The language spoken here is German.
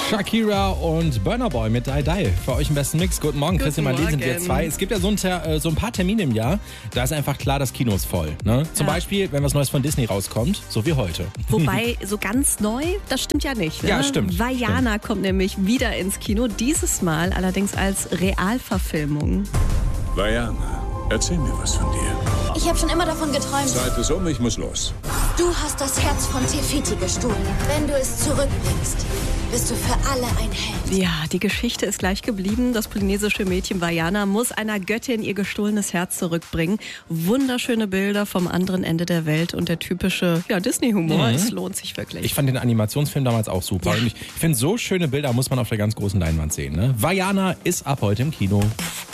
Shakira und Burna Boy mit Die Die. Für euch im besten Mix. Guten Morgen, Christian Malé sind wir zwei. Es gibt ja so ein paar Termine im Jahr, da ist einfach klar, das Kino ist voll. Ne? Zum Beispiel, wenn was Neues von Disney rauskommt, so wie heute. Wobei, so ganz neu, das stimmt ja nicht. Ne? Ja, stimmt. Vaiana kommt nämlich wieder ins Kino, dieses Mal allerdings als Realverfilmung. Vaiana, erzähl mir was von dir. Ich habe schon immer davon geträumt. Zeit ist um, ich muss los. Du hast das Herz von Tefiti gestohlen. Wenn du es zurückbringst, bist du für alle ein Held. Ja, die Geschichte ist gleich geblieben. Das polynesische Mädchen Vaiana muss einer Göttin ihr gestohlenes Herz zurückbringen. Wunderschöne Bilder vom anderen Ende der Welt und der typische Disney-Humor. Es lohnt sich wirklich. Ich fand den Animationsfilm damals auch super. Und ich finde, so schöne Bilder muss man auf der ganz großen Leinwand sehen. Ne? Vaiana ist ab heute im Kino.